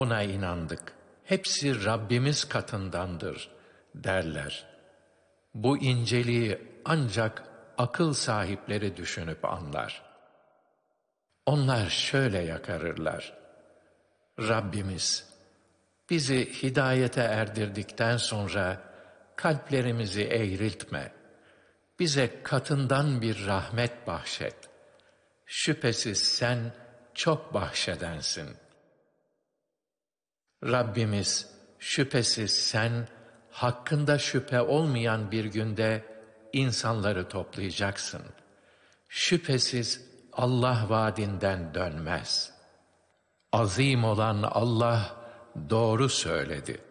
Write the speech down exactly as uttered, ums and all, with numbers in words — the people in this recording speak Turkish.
Ona inandık. Hepsi Rabbimiz katındandır derler. Bu inceliği ancak akıl sahipleri düşünüp anlar. Onlar şöyle yakarırlar: Rabbimiz, bizi hidayete erdirdikten sonra kalplerimizi eğriltme. Bize katından bir rahmet bahşet. Şüphesiz sen çok bahşedensin. Rabbimiz, şüphesiz sen hakkında şüphe olmayan bir günde insanları toplayacaksın. Şüphesiz Allah vaadinden dönmez. Azim olan Allah doğru söyledi.